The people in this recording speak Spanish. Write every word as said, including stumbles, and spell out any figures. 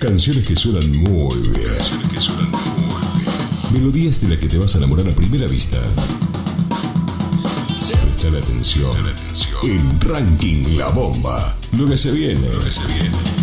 Canciones que suenan muy bien. Canciones que suenan muy bien. Melodías de las que te vas a enamorar a primera vista. Presta la atención. En Ranking La Bomba. Lo que se viene. Lo que se viene.